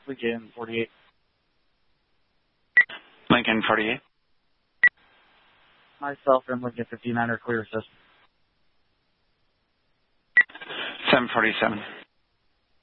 Lincoln 48. Lincoln 48. Myself and Lincoln 59 are clear, assist. 747.